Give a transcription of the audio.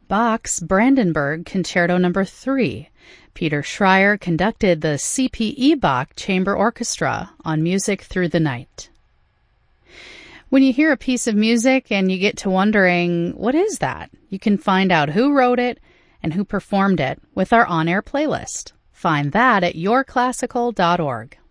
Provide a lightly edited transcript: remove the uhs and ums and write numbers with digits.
Bach's Brandenburg Concerto No. 3. Peter Schreier conducted the C.P.E. Bach Chamber Orchestra on Music Through the Night. When you hear a piece of music and you get to wondering, what is that? You can find out who wrote it and who performed it with our on-air playlist. Find that at yourclassical.org.